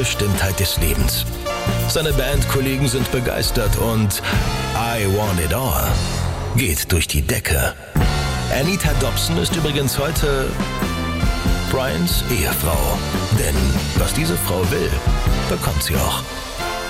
Selbstbestimmtheit des Lebens. Seine Bandkollegen sind begeistert und I Want It All geht durch die Decke. Anita Dobson ist übrigens heute Brians Ehefrau. Denn was diese Frau will, bekommt sie auch.